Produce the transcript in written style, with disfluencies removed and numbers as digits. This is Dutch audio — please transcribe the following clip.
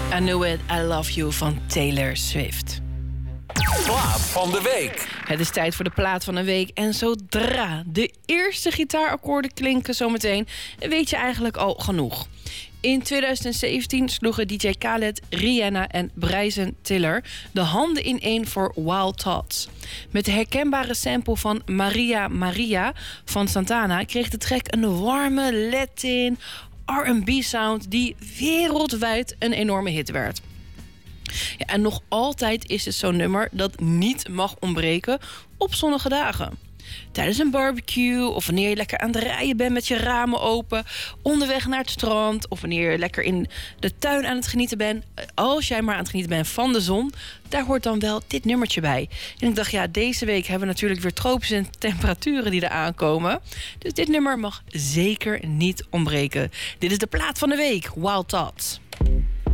I Knew It, I Love You van Taylor Swift. Plaat van de week. Het is tijd voor de plaat van de week. En zodra de eerste gitaarakkoorden klinken zometeen, weet je eigenlijk al genoeg. In 2017 sloegen DJ Khaled, Rihanna en Bryson Tiller de handen ineen voor Wild Thoughts. Met de herkenbare sample van Maria Maria van Santana kreeg de track een warme Latin R&B sound die wereldwijd een enorme hit werd. Ja, en nog altijd is het zo'n nummer dat niet mag ontbreken op zonnige dagen. Tijdens een barbecue of wanneer je lekker aan het rijden bent met je ramen open, onderweg naar het strand of wanneer je lekker in de tuin aan het genieten bent. Als jij maar aan het genieten bent van de zon, daar hoort dan wel dit nummertje bij. En ik dacht, ja, deze week hebben we natuurlijk weer tropische temperaturen die er aankomen. Dus dit nummer mag zeker niet ontbreken. Dit is de plaat van de week, Wild Thoughts.